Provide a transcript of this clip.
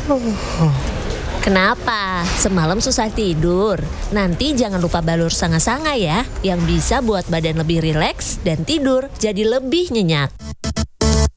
Kenapa? Semalam susah tidur? Nanti jangan lupa balur sanga-sanga ya, yang bisa buat badan lebih rileks dan tidur jadi lebih nyenyak.